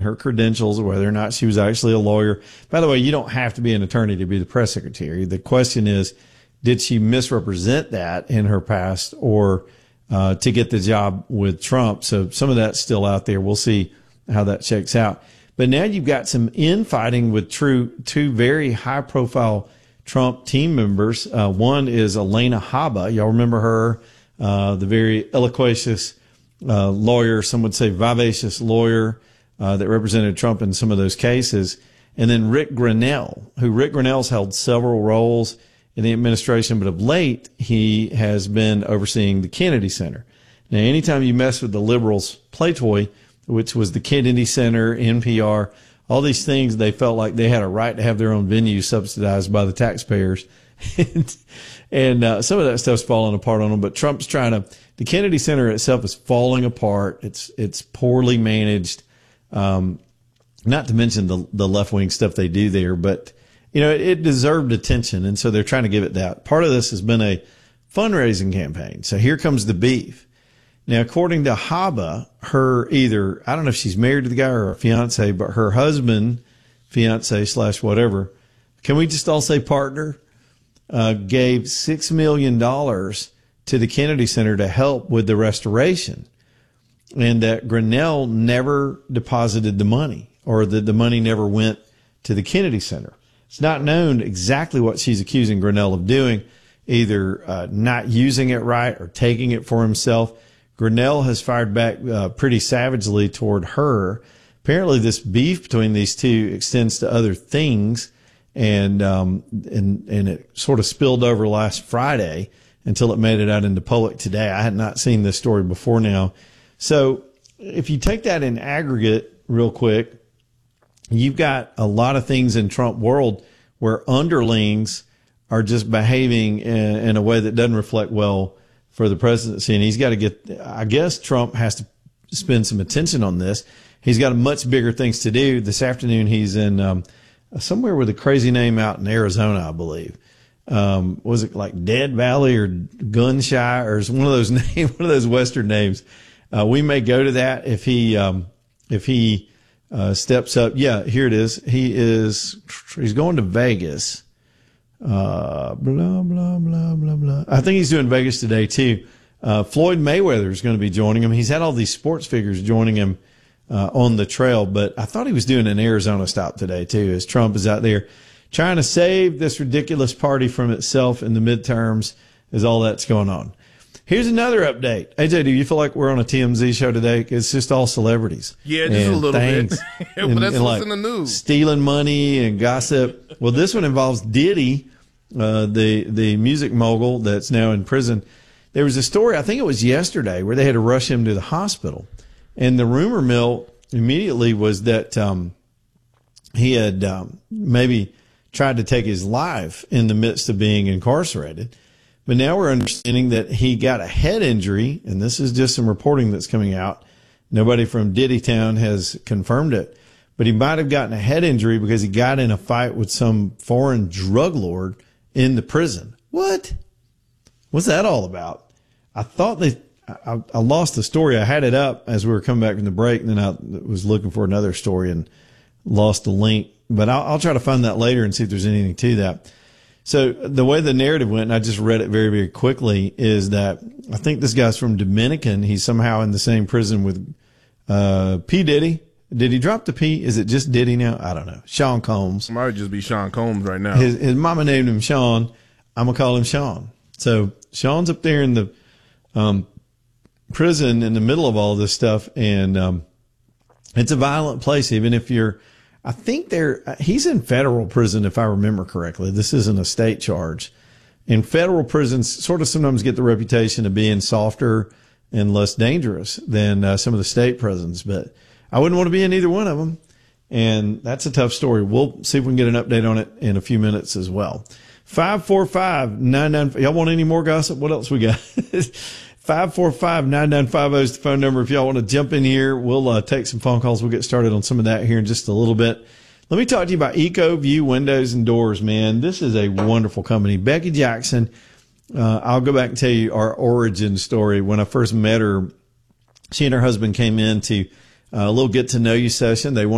her credentials or whether or not she was actually a lawyer. By the way, you don't have to be an attorney to be the press secretary. The question is, did she misrepresent that in her past or to get the job with Trump? So some of that's still out there. We'll see how that checks out. But now you've got some infighting with two very high profile Trump team members. One is Alina Habba. Y'all remember her, the very eloquent lawyer, some would say vivacious lawyer that represented Trump in some of those cases. And then Rick Grenell, Rick Grenell's held several roles in the administration, but of late he has been overseeing the Kennedy Center. Now, anytime you mess with the liberals' play toy, which was the Kennedy Center, NPR, all these things, they felt like they had a right to have their own venue subsidized by the taxpayers. and some of that stuff's falling apart on them, but Trump's the Kennedy Center itself is falling apart. It's poorly managed. Not to mention the left-wing stuff they do there, but it deserved attention. And so they're trying to give it that. Part of this has been a fundraising campaign. So here comes the beef. Now, according to Habba, I don't know if she's married to the guy or a fiance, but her husband, fiance / whatever, can we just all say partner, gave $6 million to the Kennedy Center to help with the restoration. And that Grenell never deposited the money, or that the money never went to the Kennedy Center. It's not known exactly what she's accusing Grenell of doing, either not using it right or taking it for himself. Grenell has fired back pretty savagely toward her. Apparently this beef between these two extends to other things, and it sort of spilled over last Friday until it made it out into public today. I had not seen this story before now. So if you take that in aggregate real quick, you've got a lot of things in Trump world where underlings are just behaving in a way that doesn't reflect well for the presidency. And he's got to I guess Trump has to spend some attention on this. He's got much bigger things to do. This afternoon, he's in somewhere with a crazy name out in Arizona, I believe. Was it like Dead Valley or Gun-Shy or one of those names, one of those Western names? We may go to that if he steps up. Yeah, here it is. He's going to Vegas. Blah, blah, blah, blah, blah. I think he's doing Vegas today too. Floyd Mayweather is going to be joining him. He's had all these sports figures joining him, on the trail, but I thought he was doing an Arizona stop today too, as Trump is out there trying to save this ridiculous party from itself in the midterms, is all that's going on. Here's another update. AJ, do you feel like we're on a TMZ show today? It's just all celebrities. Yeah, just a little bit. But that's what's in the news. Stealing money and gossip. Well, this one involves Diddy, the music mogul that's now in prison. There was a story, I think it was yesterday, where they had to rush him to the hospital. And the rumor mill immediately was that he had maybe tried to take his life in the midst of being incarcerated. But now we're understanding that he got a head injury, and this is just some reporting that's coming out. Nobody from Diddy Town has confirmed it. But he might have gotten a head injury because he got in a fight with some foreign drug lord in the prison. What? What's that all about? I thought I lost the story. I had it up as we were coming back from the break, and then I was looking for another story and lost the link. But I'll try to find that later and see if there's anything to that. So the way the narrative went, and I just read it very, very quickly, is that I think this guy's from Dominican. He's somehow in the same prison with P. Diddy. Did he drop the P? Is it just Diddy now? I don't know. Sean Combs. It might just be Sean Combs right now. His mama named him Sean. I'm going to call him Sean. So Sean's up there in the prison in the middle of all this stuff, and it's a violent place. Even if I think he's in federal prison, if I remember correctly. This isn't a state charge. And federal prisons sort of sometimes get the reputation of being softer and less dangerous than some of the state prisons, but I wouldn't want to be in either one of them. And that's a tough story. We'll see if we can get an update on it in a few minutes as well. 545-99. Y'all want any more gossip? What else we got? 545-9950 is the phone number. If y'all want to jump in here, we'll take some phone calls. We'll get started on some of that here in just a little bit. Let me talk to you about EcoView Windows and Doors, man. This is a wonderful company. Becky Jackson, I'll go back and tell you our origin story. When I first met her, she and her husband came in to a little get-to-know-you session. They